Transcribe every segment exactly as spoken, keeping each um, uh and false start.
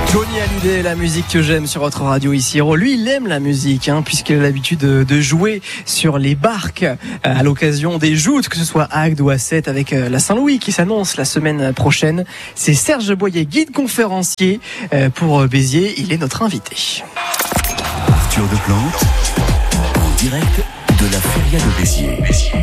Johnny Hallyday, la musique que j'aime sur votre radio ici. Lui, il aime la musique, hein, puisqu'il a l'habitude de, de jouer sur les barques euh, à l'occasion des joutes, que ce soit à Agde ou à Sète, avec euh, la Saint-Louis qui s'annonce la semaine prochaine. C'est Serge Boyer, guide conférencier euh, pour Béziers. Il est notre invité. Arthur Deplante, en direct de la Feria de Béziers, Béziers.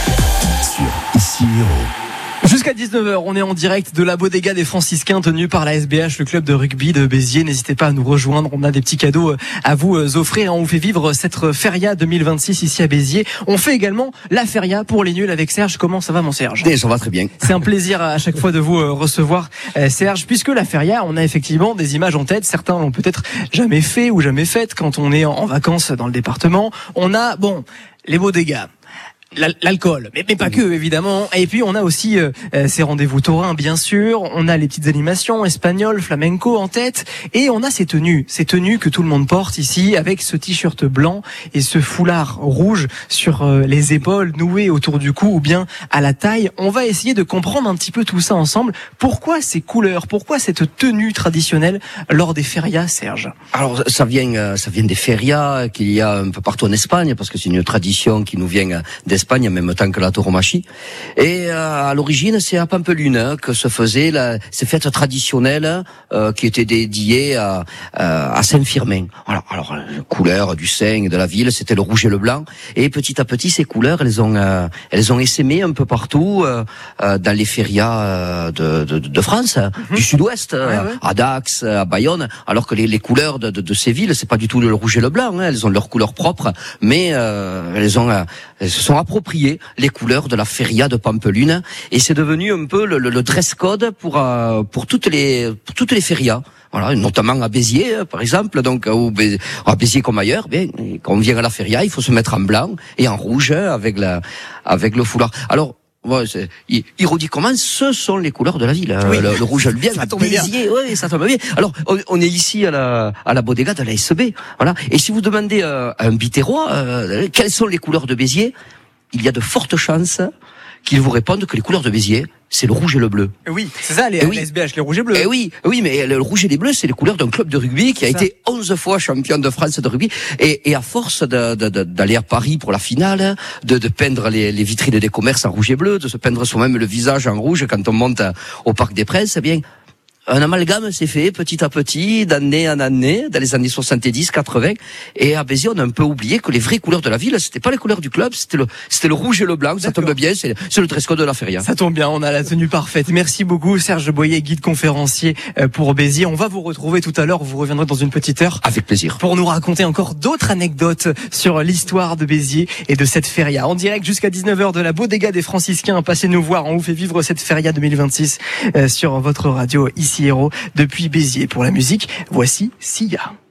Sur Ici Héros. Jusqu'à dix-neuf heures, on est en direct de la Bodega des Franciscains tenue par la S B H, le club de rugby de Béziers. N'hésitez pas à nous rejoindre, on a des petits cadeaux à vous offrir. On vous fait vivre cette Feria deux mille vingt-six ici à Béziers. On fait également la Feria pour les nuls avec Serge. Comment ça va, mon Serge ? Ça va très bien. C'est un plaisir à chaque fois de vous recevoir, Serge, puisque la Feria, on a effectivement des images en tête. Certains l'ont peut-être jamais fait ou jamais faites quand on est en vacances dans le département. On a, bon, les bodegas. L'alcool, mais, mais pas que, évidemment. Et puis on a aussi euh, ces rendez-vous taurins, bien sûr. On a les petites animations espagnoles, flamenco en tête, et on a ces tenues, ces tenues que tout le monde porte ici, avec ce t-shirt blanc et ce foulard rouge sur euh, les épaules, noué autour du cou ou bien à la taille. On va essayer de comprendre un petit peu tout ça ensemble. Pourquoi ces couleurs ? Pourquoi cette tenue traditionnelle lors des férias, Serge ? Alors ça vient, ça vient des férias qu'il y a un peu partout en Espagne, parce que c'est une tradition qui nous vient d'Espagne. Espagne en même temps que la tauromachie. Et euh, à l'origine, c'est à Pampelune hein, que se faisaient la, ces fêtes traditionnelles euh, qui étaient dédiées à, à, à Saint-Firmin. Voilà. Alors, la couleur du Saint, de la ville, c'était le rouge et le blanc. Et petit à petit, ces couleurs, elles ont, euh, elles ont essaimé un peu partout euh, euh, dans les férias euh, de, de, de France, mm-hmm. du Sud-Ouest, ouais, euh, ouais. à Dax, à Bayonne. Alors que les, les couleurs de, de, de ces villes, c'est pas du tout le rouge et le blanc. Hein, elles ont leur couleur propre, mais euh, elles ont, euh, elles se sont appropriées les couleurs de la feria de Pampelune, et c'est devenu un peu le, le, le dress code pour euh, pour toutes les pour toutes les férias. Voilà, notamment à Béziers, par exemple, donc ou à Béziers comme ailleurs. Bien, quand on vient à la feria, il faut se mettre en blanc et en rouge avec la avec le foulard. Alors. Ouais, c'est ironiquement, ce sont les couleurs de la ville. Oui. Le, le rouge et le bien, ça tombe bien. Oui, ça tombe bien. Alors, on, on est ici à la à la bodega de la S B. Voilà. Et si vous demandez euh, à un bitérois euh, quelles sont les couleurs de Béziers, il y a de fortes chances qu'ils vous répondent que les couleurs de Béziers, c'est le rouge et le bleu. Oui, c'est ça, les, oui. les S B H, les rouges et bleus. Et oui, oui, mais le rouge et les bleus, c'est les couleurs d'un club de rugby qui a ça. été onze fois champion de France de rugby. Et, et à force de, de, de, d'aller à Paris pour la finale, de, de peindre les, les vitrines des commerces en rouge et bleu, de se peindre soi-même le visage en rouge quand on monte au Parc des Princes, eh bien, un amalgame s'est fait petit à petit, d'année en année, dans les années soixante-dix, quatre-vingts. Et à Béziers, on a un peu oublié que les vraies couleurs de la ville, c'était pas les couleurs du club, c'était le, c'était le rouge et le blanc. Ça tombe bien, c'est, c'est le dress code de la feria. Ça tombe bien, on a la tenue parfaite. Merci beaucoup, Serge Boyer, guide conférencier pour Béziers. On va vous retrouver tout à l'heure, vous reviendrez dans une petite heure. Avec plaisir. Pour nous raconter encore d'autres anecdotes sur l'histoire de Béziers et de cette feria. En direct jusqu'à dix-neuf heures de la Bodega des Franciscains. Passez nous voir, on vous fait vivre cette feria deux mille vingt-six sur votre radio Ici Héros. Depuis Béziers pour la musique, voici Sia.